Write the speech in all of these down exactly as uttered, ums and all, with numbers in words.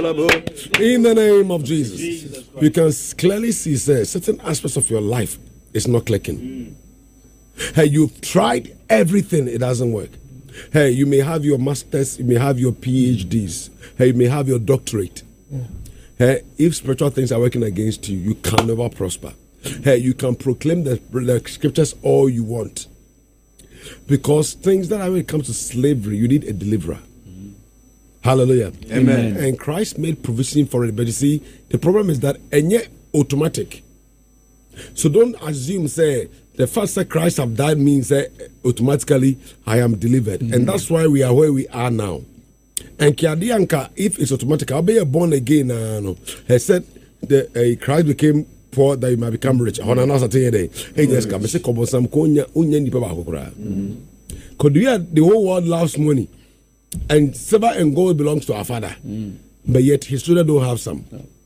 In the name of Jesus. You can clearly see, sir, certain aspects of your life is not clicking. Mm. Hey, you've tried everything, it doesn't work. Hey, you may have your masters, you may have your P H Ds, hey, you may have your doctorate. Yeah. Hey, if spiritual things are working against you, you can never prosper. Hey, you can proclaim the, the scriptures all you want. Because things that are when it comes to slavery, you need a deliverer. Mm-hmm. Hallelujah. Amen. And Christ made provision for it. But you see, the problem is that and yet automatic. So don't assume, say, the fact that Christ have died means that automatically I am delivered. Mm-hmm. And that's why we are where we are now. And Kiadianka, if it's automatic, I'll be born again. Uh, no. He said the uh, Christ became poor that you might become rich. Hey, just come. Say, "Kobo sam konya unya nipa ba kokora." Because the whole world loves money, and silver and gold belongs to our Father, mm. but yet his children don't have some.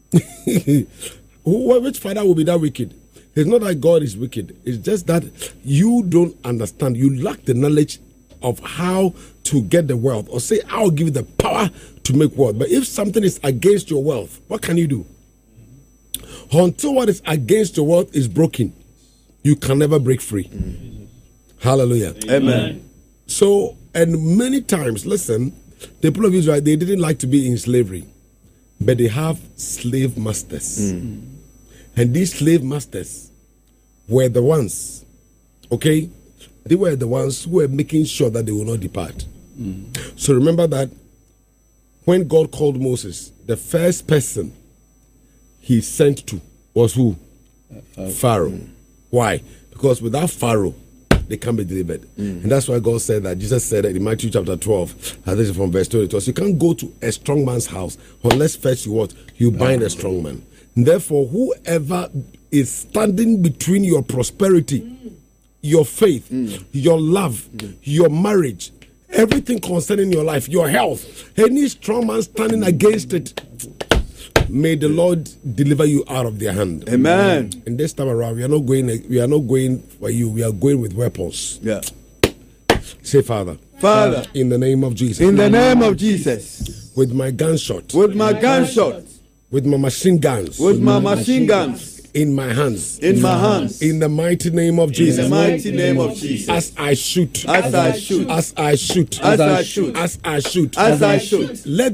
No. Which father will be that wicked? It's not that God is wicked. It's just that you don't understand. You lack the knowledge of how to get the wealth, or say, "I'll give you the power to make wealth." But if something is against your wealth, what can you do? Until what is against your wealth is broken, you can never break free. Mm. Hallelujah. Amen. So, and many times, listen, the people of Israel, they didn't like to be in slavery, but they have slave masters. Mm. And these slave masters were the ones, okay, they were the ones who were making sure that they will not depart. Mm. So remember that when God called Moses, the first person he sent to was who? Uh, Pharaoh. Mm. Why? Because without Pharaoh, they can't be delivered. Mm. And that's why God said that. Jesus said that in Matthew chapter twelve, and this is from verse twenty-two. So you can't go to a strong man's house unless first you what? You bind a strong man. And therefore, whoever is standing between your prosperity, mm. your faith, mm. your love, mm. your marriage, everything concerning your life, your health, any strong man standing against it, may the Lord deliver you out of their hand. Amen. And this time around, we are not going. We are not going for you. We are going with weapons. Yeah. Say, Father. Father. In the name of Jesus. In the name of Jesus. With my gunshot. With my gunshot. With my machine guns. With my machine guns. In my hands. In my hands. In the mighty name of Jesus. In the mighty name of Jesus. As I shoot. As I shoot. As I shoot. As I shoot. As I shoot. As I shoot. Let